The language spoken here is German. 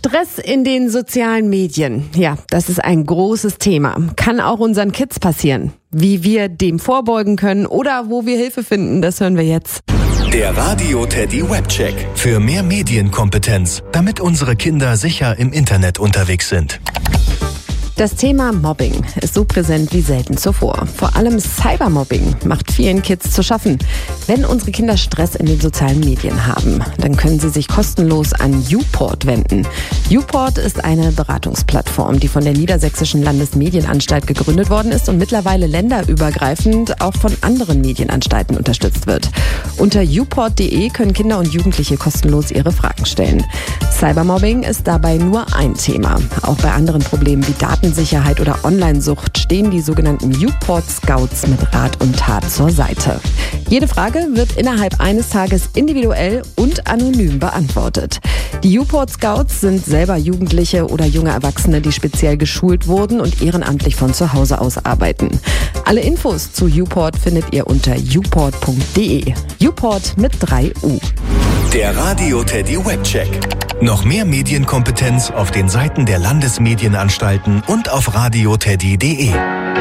Stress in den sozialen Medien. Ja, das ist ein großes Thema. Kann auch unseren Kids passieren. Wie wir dem vorbeugen können oder wo wir Hilfe finden, das hören wir jetzt. Der Radio Teddy Webcheck. Für mehr Medienkompetenz, damit unsere Kinder sicher im Internet unterwegs sind. Das Thema Mobbing ist so präsent wie selten zuvor. Vor allem Cybermobbing macht vielen Kids zu schaffen. Wenn unsere Kinder Stress in den sozialen Medien haben, dann können sie sich kostenlos an YouPort wenden. YouPort ist eine Beratungsplattform, die von der Niedersächsischen Landesmedienanstalt gegründet worden ist und mittlerweile länderübergreifend auch von anderen Medienanstalten unterstützt wird. Unter youport.de können Kinder und Jugendliche kostenlos ihre Fragen stellen. Cybermobbing ist dabei nur ein Thema. Auch bei anderen Problemen wie Datensicherheit oder Onlinesucht stehen die sogenannten YouPort Scouts mit Rat und Tat zur Seite. Jede Frage wird innerhalb eines Tages individuell und anonym beantwortet. Die YouPort Scouts sind selber Jugendliche oder junge Erwachsene, die speziell geschult wurden und ehrenamtlich von zu Hause aus arbeiten. Alle Infos zu YouPort findet ihr unter youport.de. YouPort mit 3U. Der Radio Teddy Webcheck. Noch mehr Medienkompetenz auf den Seiten der Landesmedienanstalten und auf radioteddy.de.